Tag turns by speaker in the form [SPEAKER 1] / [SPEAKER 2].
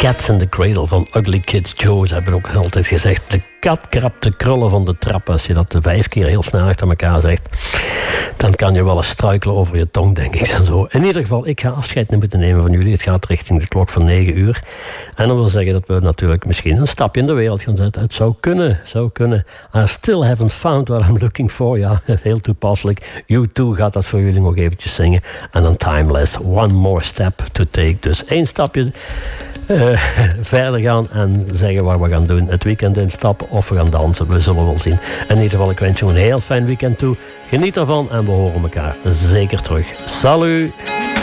[SPEAKER 1] Cats in the Cradle van Ugly Kid Joe. Ze hebben ook altijd gezegd, de kat krabt de krullen van de trap. Als je dat 5 keer heel snel achter elkaar zegt, dan kan je wel eens struikelen over je tong, denk ik. Zo. In ieder geval, ik ga afscheid moeten nemen van jullie. Het gaat richting de klok van 9 uur. En dat wil zeggen dat we natuurlijk misschien een stapje in de wereld gaan zetten. Het zou kunnen. I still haven't found what I'm looking for. Ja, heel toepasselijk. U2 gaat dat voor jullie nog eventjes zingen. En dan Timeless, One More Step to Take. Dus 1 stapje verder gaan en zeggen wat we gaan doen. Het weekend instappen of we gaan dansen. We zullen wel zien. In ieder geval, ik wens je een heel fijn weekend toe. Geniet ervan en we horen elkaar zeker terug. Salut!